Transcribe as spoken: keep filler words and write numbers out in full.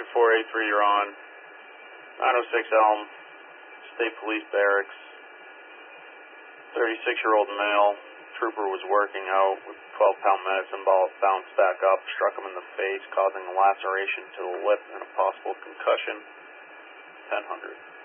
four eighty-three, you're on. nine oh six Elm, State Police Barracks. thirty-six-year-old male. Trooper was working out with twelve-pound medicine ball. Bounced back up, struck him in the face, causing a laceration to the lip and a possible concussion. ten hundred.